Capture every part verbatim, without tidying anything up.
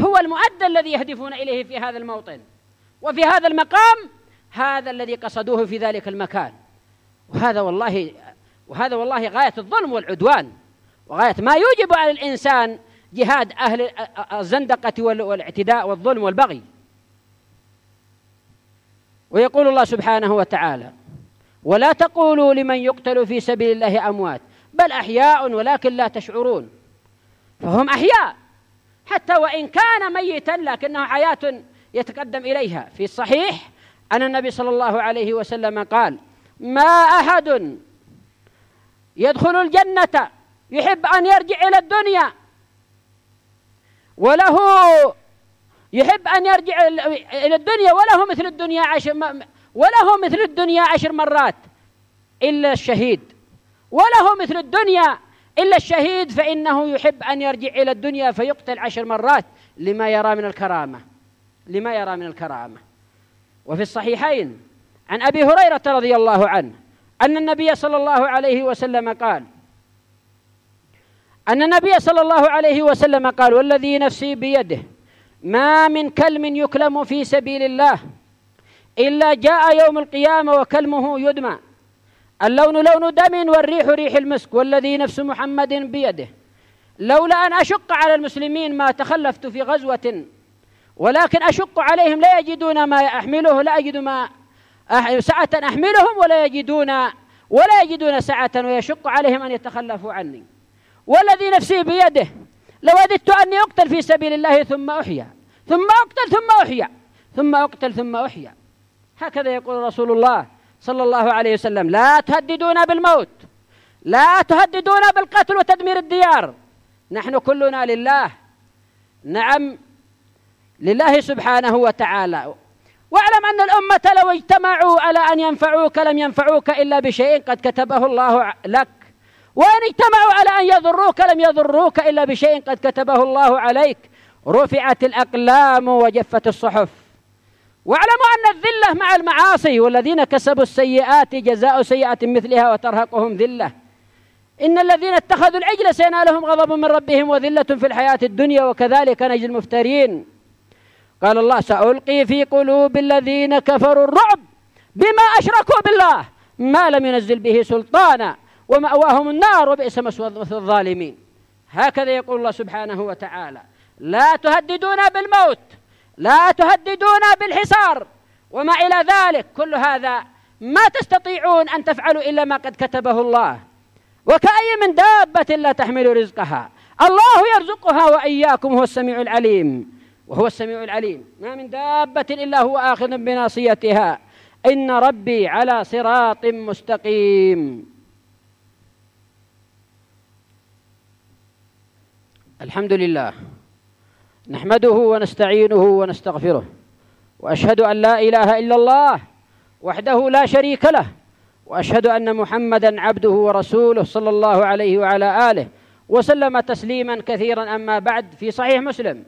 هو المؤدى الذي يهدفون إليه في هذا الموطن وفي هذا المقام، هذا الذي قصدوه في ذلك المكان. وهذا والله وهذا والله غاية الظلم والعدوان، وغاية ما يوجب على الإنسان جهاد أهل الزندقة والاعتداء والظلم والبغي. ويقول الله سبحانه وتعالى: ولا تقولوا لمن يقتل في سبيل الله أموات بل أحياء ولكن لا تشعرون. فهم أحياء حتى وإن كان ميتا لكنه حياة يتقدم إليها. في الصحيح أن النبي صلى الله عليه وسلم قال: ما أحد يدخل الجنة يحب أن يرجع إلى الدنيا وله يحب أن يرجع إلى الدنيا وله مثل الدنيا عشر وله مثل الدنيا عشر مرات إلا الشهيد، وله مثل الدنيا إلا الشهيد، فإنه يحب أن يرجع إلى الدنيا فيقتل عشر مرات لما يرى من الكرامة لما يرى من الكرامة. وفي الصحيحين عن أبي هريرة رضي الله عنه أن النبي صلى الله عليه وسلم قال أن النبي صلى الله عليه وسلم قال: والذي نفسي بيده ما من كلم يكلم في سبيل الله إلا جاء يوم القيامة وكلمه يدمى، اللون لون دم والريح ريح المسك، والذي نفس محمد بيده لولا أن أشق على المسلمين ما تخلفت في غزوة ولكن أشق عليهم لا يجدون ما أحمله لا يجد ما سعة أحملهم ولا يجدون ولا يجدون سعة ويشق عليهم أن يتخلفوا عني، والذي نفسي بيده لو وددت أني أقتل في سبيل الله ثم أحيا ثم أقتل ثم أحيا ثم أقتل ثم أحيا. هكذا يقول رسول الله صلى الله عليه وسلم: لا تهددون بالموت، لا تهددون بالقتل وتدمير الديار، نحن كلنا لله، نعم لله سبحانه وتعالى. واعلم أن الأمة لو اجتمعوا على أن ينفعوك لم ينفعوك إلا بشيء قد كتبه الله لك، وإن اجتمعوا على أن يضروك لم يضروك إلا بشيء قد كتبه الله عليك، رفعت الأقلام وجفت الصحف. واعلموا أن الذلة مع المعاصي، والذين كسبوا السيئات جزاء سيئة مثلها وترهقهم ذلة، إن الذين اتخذوا العجل سينالهم غضب من ربهم وذلة في الحياة الدنيا وكذلك نجزي المفترين. قال الله: سألقي في قلوب الذين كفروا الرعب بما أشركوا بالله ما لم ينزل به سلطانا ومأواهم النار وبئس مثوى الظالمين. هكذا يقول الله سبحانه وتعالى: لا تهددونا بالموت، لا تهددونا بالحصار وما إلى ذلك، كل هذا ما تستطيعون أن تفعلوا إلا ما قد كتبه الله. وكأي من دابة لا تحمل رزقها الله يرزقها وإياكم، هو السميع العليم وهو السميع العليم. ما من دابة إلا هو آخذ بناصيتها، إن ربي على صراط مستقيم. الحمد لله نحمده ونستعينه ونستغفره، وأشهد أن لا إله إلا الله وحده لا شريك له، وأشهد أن محمدًا عبده ورسوله صلى الله عليه وعلى آله وسلم تسليمًا كثيرًا. أما بعد، في صحيح مسلم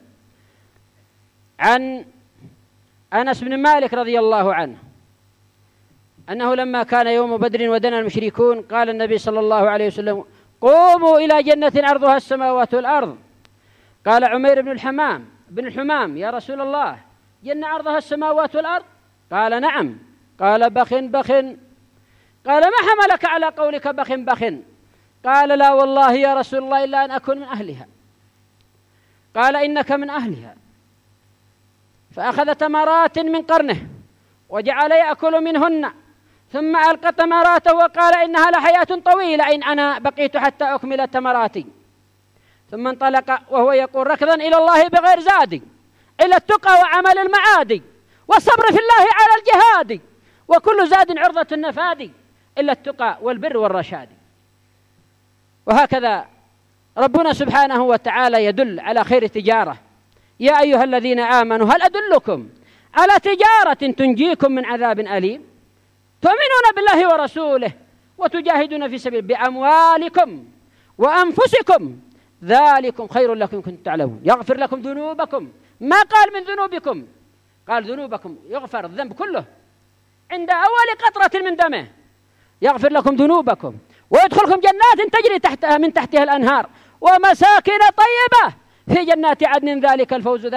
عن أنس بن مالك رضي الله عنه أنه لما كان يوم بدر ودنا المشركون قال النبي صلى الله عليه وسلم: قوموا إلى جنة عرضها السماوات والأرض. قال عمير بن الحمام بن الحمام: يا رسول الله، جنة عرضها السماوات والأرض؟ قال: نعم. قال: بخ بخ. قال: ما حملك على قولك بخ بخ؟ قال: لا والله يا رسول الله إلا أن أكون من أهلها. قال: إنك من أهلها. فأخذ تمرات من قرنه وجعل يأكل منهن، ثم ألقى تمراته وقال: إنها لحياة طويلة إن أنا بقيت حتى أكمل تمراتي. ثم انطلق وهو يقول ركضا إلى الله بغير زاد إلا التقى وعمل المعادي والصبر في الله على الجهاد، وكل زاد عرضة النفاد إلا التقى والبر والرشاد. وهكذا ربنا سبحانه وتعالى يدل على خير تجارة: يا أيها الذين آمنوا هل أدلكم على تجارة تنجيكم من عذاب أليم، تؤمنون بالله ورسوله وتجاهدون في سبيل بأموالكم وأنفسكم ذلكم خير لكم كنتم تعلمون، يغفر لكم ذنوبكم. ما قال من ذنوبكم، قال ذنوبكم، يغفر الذنب كله عند أول قطرة من دمه، يغفر لكم ذنوبكم ويدخلكم جنات تجري تحتها من تحتها الأنهار ومساكن طيبة في جنات عدن، ذلك الفوز